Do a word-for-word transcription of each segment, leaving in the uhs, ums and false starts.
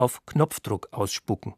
auf Knopfdruck ausspucken.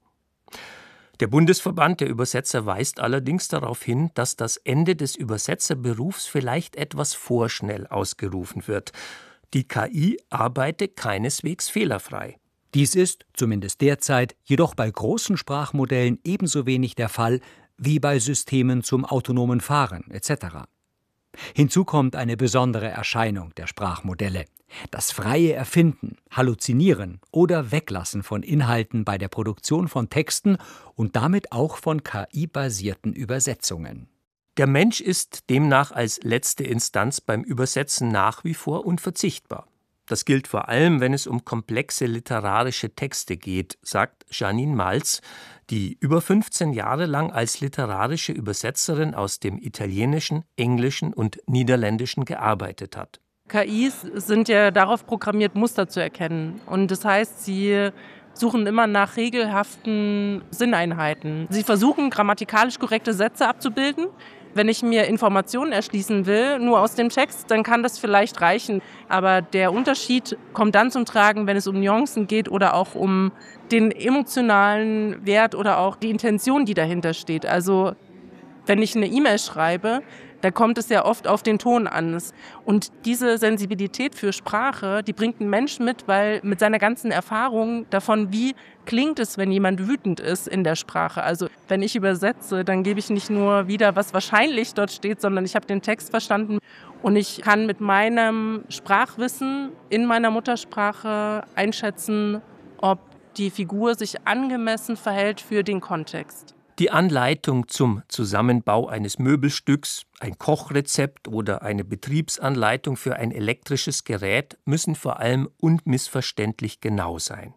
Der Bundesverband der Übersetzer weist allerdings darauf hin, dass das Ende des Übersetzerberufs vielleicht etwas vorschnell ausgerufen wird. Die K I arbeite keineswegs fehlerfrei. Dies ist, zumindest derzeit, jedoch bei großen Sprachmodellen ebenso wenig der Fall wie bei Systemen zum autonomen Fahren et cetera. Hinzu kommt eine besondere Erscheinung der Sprachmodelle: das freie Erfinden, Halluzinieren oder Weglassen von Inhalten bei der Produktion von Texten und damit auch von K I-basierten Übersetzungen. Der Mensch ist demnach als letzte Instanz beim Übersetzen nach wie vor unverzichtbar. Das gilt vor allem, wenn es um komplexe literarische Texte geht, sagt Janine Malz, die über fünfzehn Jahre lang als literarische Übersetzerin aus dem Italienischen, Englischen und Niederländischen gearbeitet hat. K Is sind ja darauf programmiert, Muster zu erkennen. Und das heißt, sie suchen immer nach regelhaften Sinneinheiten. Sie versuchen, grammatikalisch korrekte Sätze abzubilden. Wenn ich mir Informationen erschließen will, nur aus dem Text, dann kann das vielleicht reichen. Aber der Unterschied kommt dann zum Tragen, wenn es um Nuancen geht oder auch um den emotionalen Wert oder auch die Intention, die dahinter steht. Also wenn ich eine E-Mail schreibe, da kommt es ja oft auf den Ton an. Und diese Sensibilität für Sprache, die bringt ein Mensch mit, weil mit seiner ganzen Erfahrung davon, wie klingt es, wenn jemand wütend ist in der Sprache. Also wenn ich übersetze, dann gebe ich nicht nur wieder, was wahrscheinlich dort steht, sondern ich habe den Text verstanden und ich kann mit meinem Sprachwissen in meiner Muttersprache einschätzen, ob die Figur sich angemessen verhält für den Kontext. Die Anleitung zum Zusammenbau eines Möbelstücks, ein Kochrezept oder eine Betriebsanleitung für ein elektrisches Gerät müssen vor allem unmissverständlich genau sein.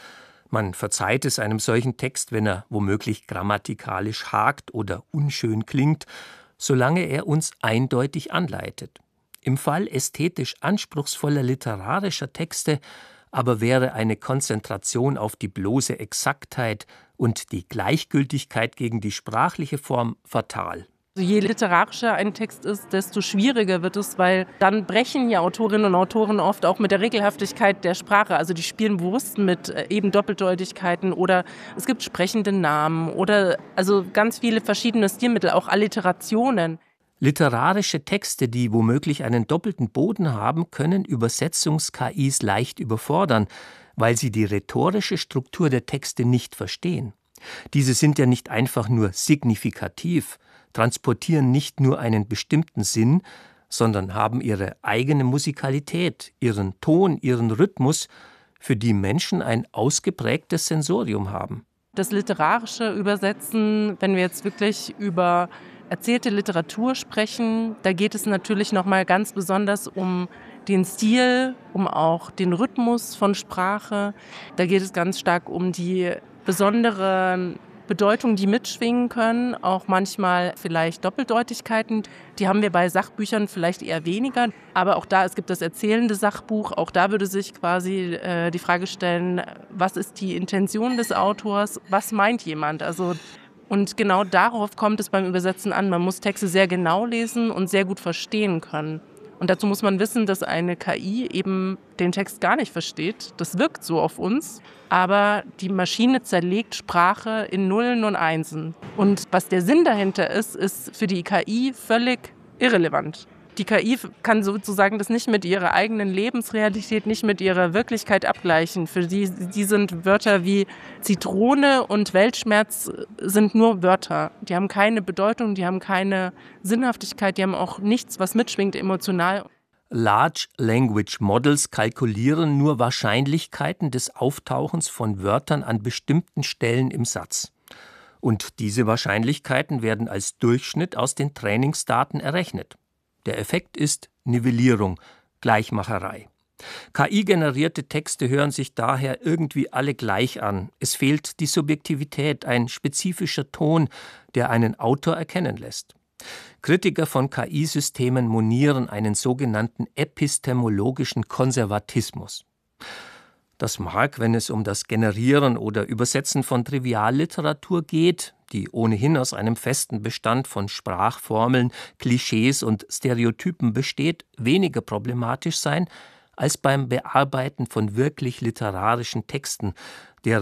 Man verzeiht es einem solchen Text, wenn er womöglich grammatikalisch hakt oder unschön klingt, solange er uns eindeutig anleitet. Im Fall ästhetisch anspruchsvoller literarischer Texte aber wäre eine Konzentration auf die bloße Exaktheit und die Gleichgültigkeit gegen die sprachliche Form fatal. Also je literarischer ein Text ist, desto schwieriger wird es, weil dann brechen ja Autorinnen und Autoren oft auch mit der Regelhaftigkeit der Sprache. Also die spielen bewusst mit eben Doppeldeutigkeiten oder es gibt sprechende Namen oder also ganz viele verschiedene Stilmittel, auch Alliterationen. Literarische Texte, die womöglich einen doppelten Boden haben, können Übersetzungs-K Is leicht überfordern, weil sie die rhetorische Struktur der Texte nicht verstehen. Diese sind ja nicht einfach nur signifikativ, transportieren nicht nur einen bestimmten Sinn, sondern haben ihre eigene Musikalität, ihren Ton, ihren Rhythmus, für die Menschen ein ausgeprägtes Sensorium haben. Das literarische Übersetzen, wenn wir jetzt wirklich über erzählte Literatur sprechen, da geht es natürlich nochmal ganz besonders um den Stil, um auch den Rhythmus von Sprache. Da geht es ganz stark um die besondere Bedeutung, die mitschwingen können, auch manchmal vielleicht Doppeldeutigkeiten. Die haben wir bei Sachbüchern vielleicht eher weniger, aber auch da, es gibt das erzählende Sachbuch, auch da würde sich quasi äh, die Frage stellen, was ist die Intention des Autors, was meint jemand? Also und genau darauf kommt es beim Übersetzen an. Man muss Texte sehr genau lesen und sehr gut verstehen können. Und dazu muss man wissen, dass eine K I eben den Text gar nicht versteht. Das wirkt so auf uns. Aber die Maschine zerlegt Sprache in Nullen und Einsen. Und was der Sinn dahinter ist, ist für die K I völlig irrelevant. Die K I kann sozusagen das nicht mit ihrer eigenen Lebensrealität, nicht mit ihrer Wirklichkeit abgleichen. Für die, die sind Wörter wie Zitrone und Weltschmerz sind nur Wörter. Die haben keine Bedeutung, die haben keine Sinnhaftigkeit, die haben auch nichts, was mitschwingt emotional. Large Language Models kalkulieren nur Wahrscheinlichkeiten des Auftauchens von Wörtern an bestimmten Stellen im Satz. Und diese Wahrscheinlichkeiten werden als Durchschnitt aus den Trainingsdaten errechnet. Der Effekt ist Nivellierung, Gleichmacherei. K I-generierte Texte hören sich daher irgendwie alle gleich an. Es fehlt die Subjektivität, ein spezifischer Ton, der einen Autor erkennen lässt. Kritiker von K I-Systemen monieren einen sogenannten epistemologischen Konservatismus. Das mag, wenn es um das Generieren oder Übersetzen von Trivialliteratur geht, die ohnehin aus einem festen Bestand von Sprachformeln, Klischees und Stereotypen besteht, weniger problematisch sein, als beim Bearbeiten von wirklich literarischen Texten,